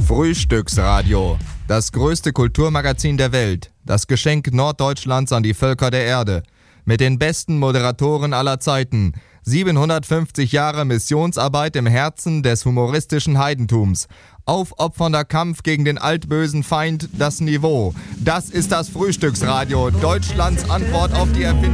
Frühstücksradio, das größte Kulturmagazin der Welt, das Geschenk Norddeutschlands an die Völker der Erde. Mit den besten Moderatoren aller Zeiten. 750 Jahre Missionsarbeit im Herzen des humoristischen Heidentums. Aufopfernder Kampf gegen den altbösen Feind, das Niveau. Das ist das Frühstücksradio, Deutschlands Antwort auf die Erfindung.